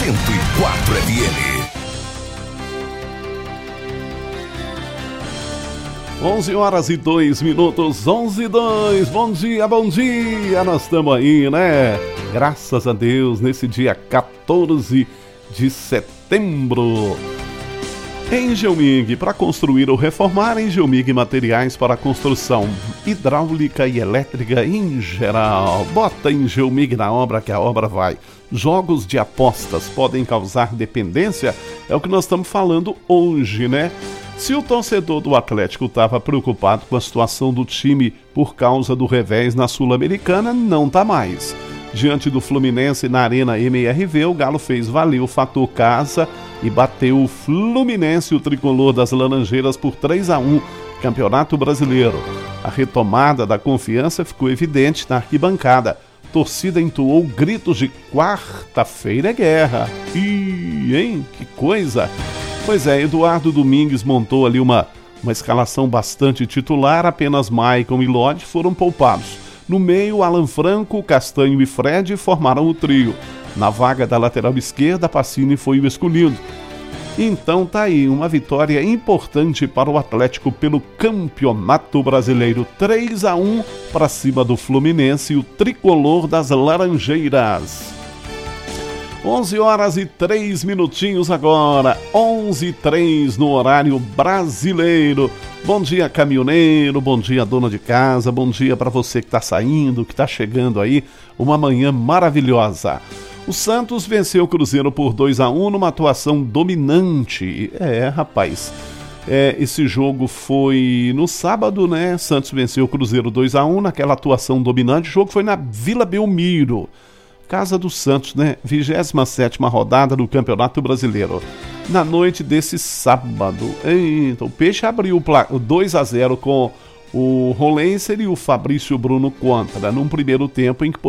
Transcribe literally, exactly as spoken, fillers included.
cento e quatro F M. onze horas e dois minutos, onze e dois, bom dia, bom dia, nós estamos aí, né? Graças a Deus, nesse dia quatorze de setembro. Engelmig, para construir ou reformar, Engelmig Materiais para construção hidráulica e elétrica em geral. Bota Engelmig na obra que a obra vai. Jogos de apostas podem causar dependência? É o que nós estamos falando hoje, né? Se o torcedor do Atlético estava preocupado com a situação do time por causa do revés na Sul-Americana, não está mais. Diante do Fluminense na Arena M R V, o Galo fez valer o fator casa e bateu o Fluminense, o tricolor das Laranjeiras, por três a um, Campeonato Brasileiro. A retomada da confiança ficou evidente na arquibancada. Torcida entoou gritos de quarta-feira é guerra. Ih, hein? Que coisa! Pois é, Eduardo Domingues montou ali uma, uma escalação bastante titular, apenas Maicon e Lodi foram poupados. No meio, Alan Franco, Castanho e Fred formaram o trio. Na vaga da lateral esquerda, Pacini foi o escolhido. Então tá aí, uma vitória importante para o Atlético pelo Campeonato Brasileiro. três a um para cima do Fluminense e o tricolor das Laranjeiras. onze horas e três minutinhos agora, onze e três no horário brasileiro. Bom dia, caminhoneiro, bom dia, dona de casa, bom dia para você que está saindo, que está chegando aí, uma manhã maravilhosa. O Santos venceu o Cruzeiro por dois a um numa atuação dominante. É, rapaz, é, esse jogo foi no sábado, né? Santos venceu o Cruzeiro dois a um naquela atuação dominante. O jogo foi na Vila Belmiro. Casa do Santos, né? vigésima sétima rodada do Campeonato Brasileiro. Na noite desse sábado, eita, o Peixe abriu o dois a zero com o Rolenser e o Fabrício Bruno contra, num primeiro tempo em que